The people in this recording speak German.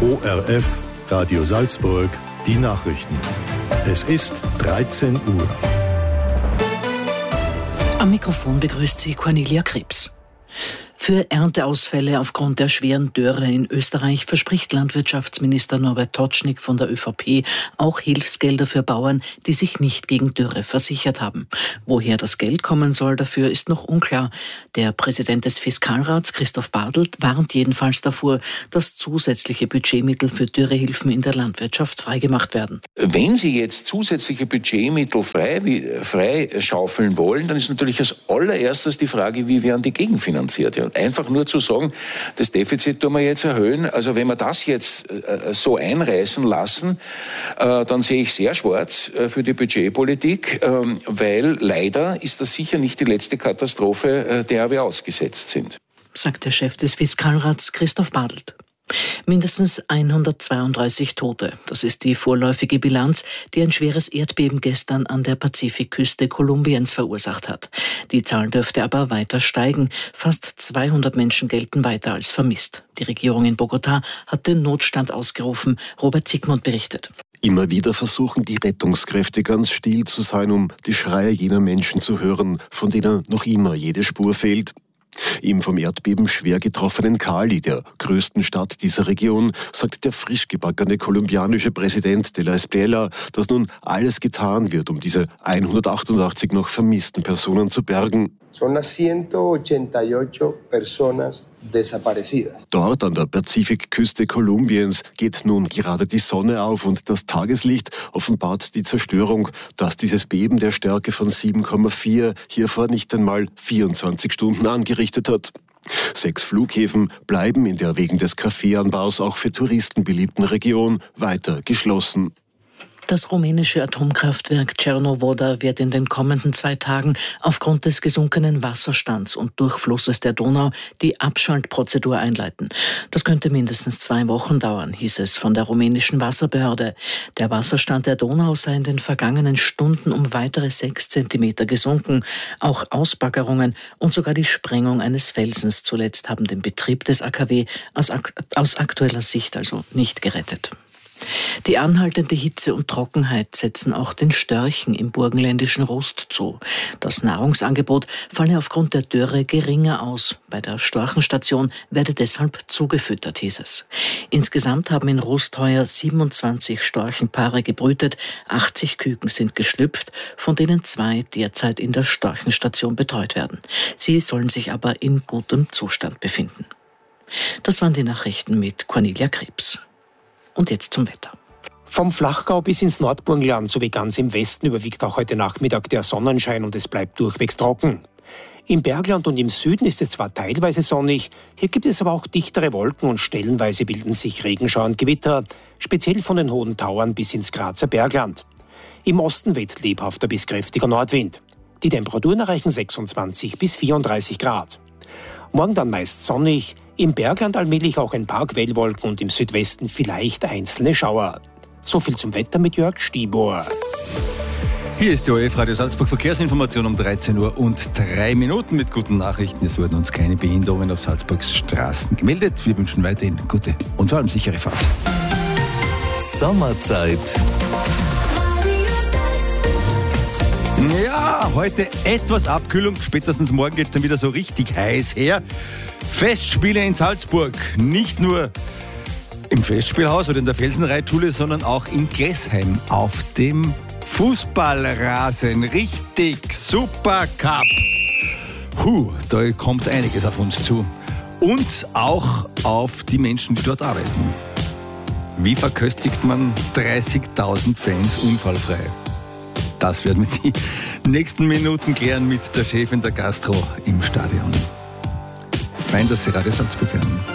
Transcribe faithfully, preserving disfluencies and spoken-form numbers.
O R F, Radio Salzburg, die Nachrichten. Es ist dreizehn Uhr. Am Mikrofon begrüßt sie Cornelia Krebs. Für Ernteausfälle aufgrund der schweren Dürre in Österreich verspricht Landwirtschaftsminister Norbert Totschnig von der ÖVP auch Hilfsgelder für Bauern, die sich nicht gegen Dürre versichert haben. Woher das Geld kommen soll dafür, ist noch unklar. Der Präsident des Fiskalrats, Christoph Bartelt, warnt jedenfalls davor, dass zusätzliche Budgetmittel für Dürrehilfen in der Landwirtschaft freigemacht werden. Wenn Sie jetzt zusätzliche Budgetmittel frei, frei schaufeln wollen, dann ist natürlich als allererstes die Frage, wie werden die gegenfinanziert? Ja, einfach nur zu sagen, das Defizit tun wir jetzt erhöhen. Also wenn wir das jetzt äh, so einreißen lassen, äh, dann sehe ich sehr schwarz äh, für die Budgetpolitik, äh, weil leider ist das sicher nicht die letzte Katastrophe, äh, der wir ausgesetzt sind. Sagt der Chef des Fiskalrats Christoph Bartelt. Mindestens hundertzweiunddreißig Tote. Das ist die vorläufige Bilanz, die ein schweres Erdbeben gestern an der Pazifikküste Kolumbiens verursacht hat. Die Zahl dürfte aber weiter steigen. Fast zweihundert Menschen gelten weiter als vermisst. Die Regierung in Bogotá hat den Notstand ausgerufen. Robert Zygmunt berichtet. Immer wieder versuchen die Rettungskräfte ganz still zu sein, um die Schreie jener Menschen zu hören, von denen noch immer jede Spur fehlt. Im vom Erdbeben schwer getroffenen Cali, der größten Stadt dieser Region, sagt der frisch gebackene kolumbianische Präsident de la Espriella, dass nun alles getan wird, um diese hundertachtundachtzig noch vermissten Personen zu bergen. Son las ciento ochenta y ocho personas desaparecidas. Dort an der Pazifikküste Kolumbiens geht nun gerade die Sonne auf und das Tageslicht offenbart die Zerstörung, dass dieses Beben der Stärke von sieben Komma vier hier vor nicht einmal vierundzwanzig Stunden angerichtet hat. Sechs Flughäfen bleiben in der wegen des Kaffeeanbaus auch für Touristen beliebten Region weiter geschlossen. Das rumänische Atomkraftwerk Czernowodha wird in den kommenden zwei Tagen aufgrund des gesunkenen Wasserstands und Durchflusses der Donau die Abschaltprozedur einleiten. Das könnte mindestens zwei Wochen dauern, hieß es von der rumänischen Wasserbehörde. Der Wasserstand der Donau sei in den vergangenen Stunden um weitere sechs Zentimeter gesunken. Auch Ausbaggerungen und sogar die Sprengung eines Felsens zuletzt haben den Betrieb des A K W aus, aus aktueller Sicht also nicht gerettet. Die anhaltende Hitze und Trockenheit setzen auch den Störchen im burgenländischen Rust zu. Das Nahrungsangebot falle aufgrund der Dürre geringer aus. Bei der Storchenstation werde deshalb zugefüttert, hieß es. Insgesamt haben in Rust heuer siebenundzwanzig Storchenpaare gebrütet, achtzig Küken sind geschlüpft, von denen zwei derzeit in der Storchenstation betreut werden. Sie sollen sich aber in gutem Zustand befinden. Das waren die Nachrichten mit Cornelia Krebs. Und jetzt zum Wetter. Vom Flachgau bis ins Nordburgenland sowie ganz im Westen überwiegt auch heute Nachmittag der Sonnenschein und es bleibt durchwegs trocken. Im Bergland und im Süden ist es zwar teilweise sonnig, hier gibt es aber auch dichtere Wolken und stellenweise bilden sich Regenschauer und Gewitter, speziell von den Hohen Tauern bis ins Grazer Bergland. Im Osten weht lebhafter bis kräftiger Nordwind. Die Temperaturen erreichen sechsundzwanzig bis vierunddreißig Grad. Morgen dann meist sonnig, im Bergland allmählich auch ein paar Quellwolken und im Südwesten vielleicht einzelne Schauer. So viel zum Wetter mit Jörg Stibor. Hier ist die O R F Radio Salzburg Verkehrsinformation um dreizehn Uhr und drei Minuten mit guten Nachrichten. Es wurden uns keine Behinderungen auf Salzburgs Straßen gemeldet. Wir wünschen weiterhin gute und vor allem sichere Fahrt. Sommerzeit. Ja, heute etwas Abkühlung. Spätestens morgen geht es dann wieder so richtig heiß her. Festspiele in Salzburg. Nicht nur im Festspielhaus oder in der Felsenreitschule, sondern auch in Glessheim auf dem Fußballrasen. Richtig Supercup. Puh, da kommt einiges auf uns zu. Und auch auf die Menschen, die dort arbeiten. Wie verköstigt man dreißigtausend Fans unfallfrei? Das werden wir die nächsten Minuten klären mit der Chefin der Gastro im Stadion. Fein, dass Sie Radio Salzburg hören.